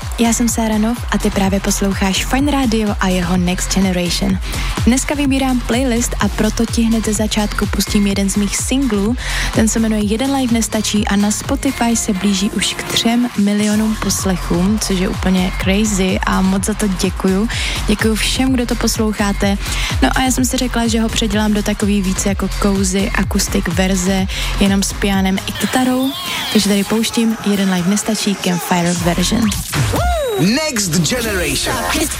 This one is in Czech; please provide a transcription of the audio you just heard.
já jsem Sára Nov a ty právě posloucháš Fajn Radio a jeho Next Generation. Dneska vybírám playlist a proto ti hned ze začátku pustím jeden z mých singlů. Ten se jmenuje Jeden like nestačí a na Spotify se blíží už k 3 milionům poslechům, což je úplně crazy a moc za to děkuju. Děkuju všem, kdo to posloucháte. No a já jsem si řekla, že ho předělám do takový více jako cozy, akustik verze, jenom s pianem i kytarou. Takže tady pouštím Jeden like nestačí Campfire version. Next Generation.